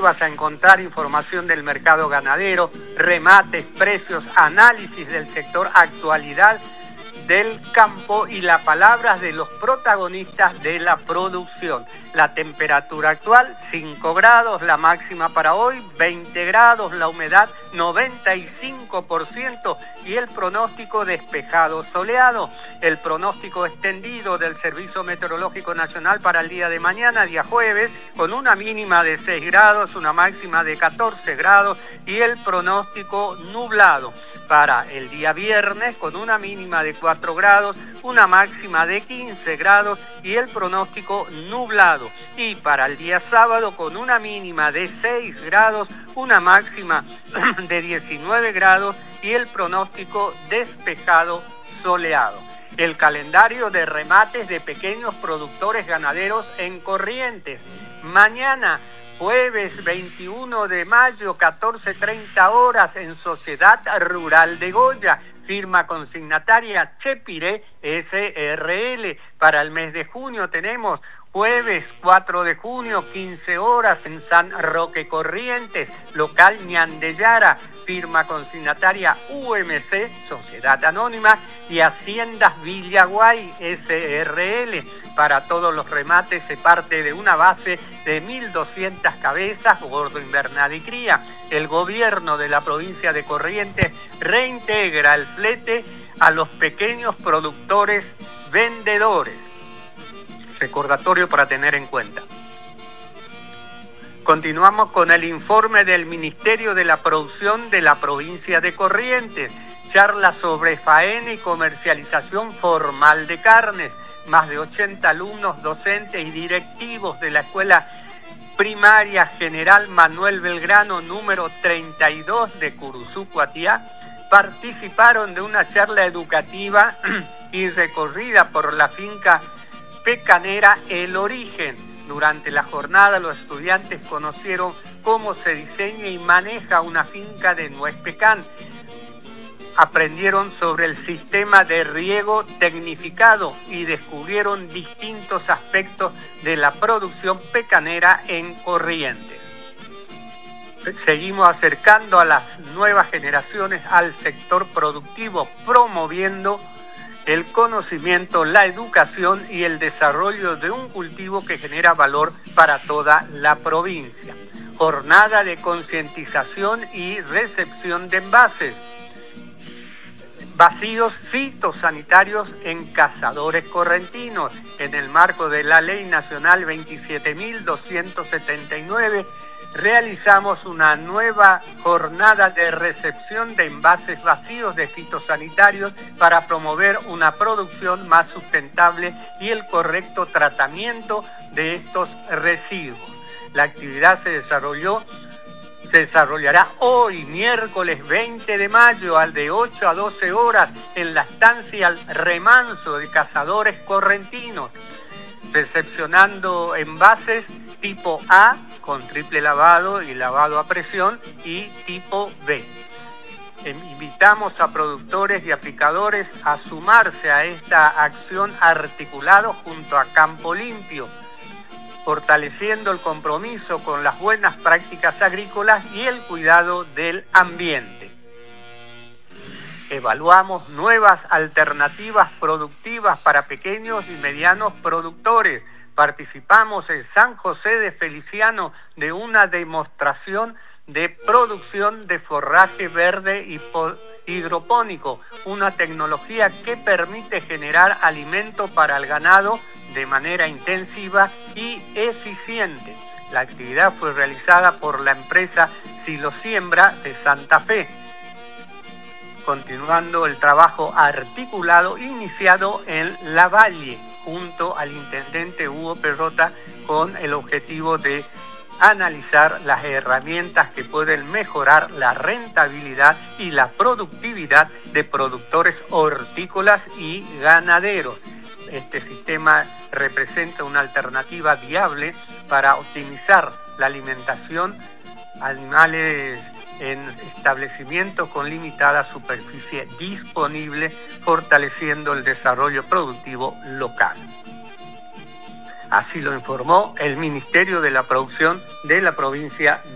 vas a encontrar información del mercado ganadero, remates, precios, análisis del sector, actualidad del campo y las palabras de los protagonistas de la producción. La temperatura actual, 5 grados, la máxima para hoy, 20 grados, la humedad 95% y el pronóstico despejado soleado. El pronóstico extendido del Servicio Meteorológico Nacional para el día de mañana, día jueves, con una mínima de 6 grados, una máxima de 14 grados y el pronóstico nublado. Para el día viernes con una mínima de 4 grados, una máxima de 15 grados y el pronóstico nublado. Y para el día sábado con una mínima de 6 grados, una máxima de 19 grados y el pronóstico despejado soleado. El calendario de remates de pequeños productores ganaderos en Corrientes. Mañana, jueves 21 de mayo, 14:30 horas, en Sociedad Rural de Goya, firma consignataria Chepiré SRL. Para el mes de junio tenemos jueves 4 de junio, 15 horas, en San Roque Corrientes, local Ñandellara, firma consignataria UMC, Sociedad Anónima, y Haciendas Villaguay SRL. Para todos los remates se parte de una base de 1.200 cabezas, gordo invernal y cría. El gobierno de la provincia de Corrientes reintegra el flete a los pequeños productores vendedores. Recordatorio para tener en cuenta. Continuamos con el informe del Ministerio de la Producción de la provincia de Corrientes. Charla sobre faena y comercialización formal de carnes. Más de 80 alumnos, docentes y directivos de la Escuela Primaria General Manuel Belgrano número 32 de Curuzú, Cuatiá, participaron de una charla educativa y recorrida por la finca pecanera El Origen. Durante la jornada los estudiantes conocieron cómo se diseña y maneja una finca de nuez pecan. Aprendieron sobre el sistema de riego tecnificado y descubrieron distintos aspectos de la producción pecanera en Corrientes. Seguimos acercando a las nuevas generaciones al sector productivo, promoviendo el conocimiento, la educación y el desarrollo de un cultivo que genera valor para toda la provincia. Jornada de concientización y recepción de envases. Vacíos fitosanitarios en cazadores correntinos. En el marco de la Ley Nacional 27.279, realizamos una nueva jornada de recepción de envases vacíos de fitosanitarios para promover una producción más sustentable y el correcto tratamiento de estos residuos. La actividad se desarrollará hoy, miércoles 20 de mayo, de 8 a 12 horas, en la estancia El Remanso de Cazadores Correntinos, recepcionando envases tipo A, con triple lavado y lavado a presión, y tipo B. Invitamos a productores y aplicadores a sumarse a esta acción articulado junto a Campo Limpio, fortaleciendo el compromiso con las buenas prácticas agrícolas y el cuidado del ambiente. Evaluamos nuevas alternativas productivas para pequeños y medianos productores. Participamos en San José de Feliciano de una demostración de producción de forraje verde y hidropónico, una tecnología que permite generar alimento para el ganado de manera intensiva y eficiente. La actividad fue realizada por la empresa Silosiembra de Santa Fe, continuando el trabajo articulado iniciado en Lavalle junto al intendente Hugo Perrota con el objetivo de analizar las herramientas que pueden mejorar la rentabilidad y la productividad de productores hortícolas y ganaderos. Este sistema representa una alternativa viable para optimizar la alimentación animales en establecimientos con limitada superficie disponible, fortaleciendo el desarrollo productivo local. Así lo informó el Ministerio de la Producción de la provincia